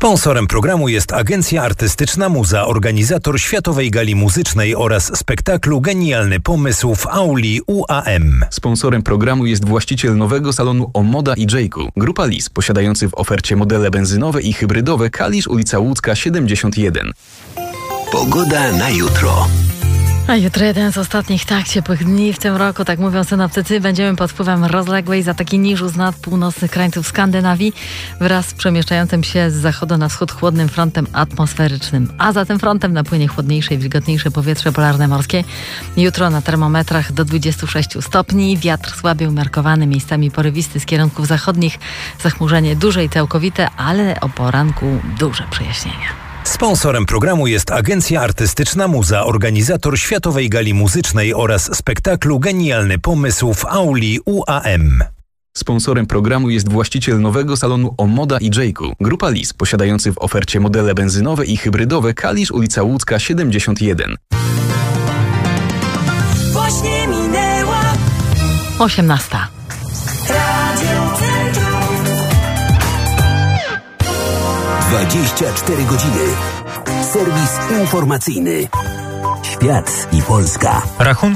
Sponsorem programu jest Agencja Artystyczna Muza, organizator Światowej Gali Muzycznej oraz spektaklu Genialny Pomysł w auli UAM. Sponsorem programu jest właściciel nowego salonu Omoda i Jayku. Grupa Lis, posiadający w ofercie modele benzynowe i hybrydowe. Kalisz, ulica Łódzka 71. Pogoda na jutro. A jutro jeden z ostatnich tak ciepłych dni w tym roku, tak mówią synoptycy. Będziemy pod wpływem rozległej zatoki Niżu z nad północnych krańców Skandynawii wraz z przemieszczającym się z zachodu na wschód chłodnym frontem atmosferycznym. A za tym frontem napłynie chłodniejsze i wilgotniejsze powietrze polarne morskie. Jutro na termometrach do 26 stopni. Wiatr słaby umiarkowany, miejscami porywisty z kierunków zachodnich. Zachmurzenie duże i całkowite, ale o poranku duże przejaśnienia. Sponsorem programu jest Agencja Artystyczna Muza, organizator Światowej Gali Muzycznej oraz spektaklu Genialny Pomysł w auli UAM. Sponsorem programu jest właściciel nowego salonu Omoda i Jayku. Grupa Lis, posiadający w ofercie modele benzynowe i hybrydowe. Kalisz, ulica Łódzka 71. Właśnie minęła 18. Radio Centrum. 24 godziny. Serwis informacyjny. Świat i Polska.